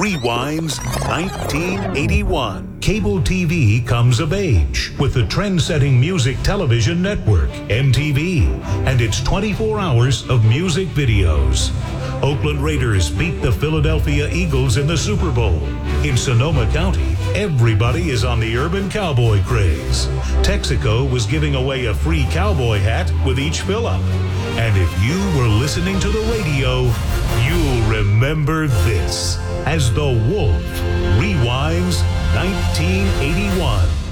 rewinds 1981. Cable TV comes of age with the trend-setting music television network, MTV, and its 24 hours of music videos. Oakland Raiders beat the Philadelphia Eagles in the Super Bowl. In Sonoma County, everybody is on the urban cowboy craze. Texaco was giving away a free cowboy hat with each fill-up. And if you were listening to the radio, you'll remember this as The Wolf rewinds 1981.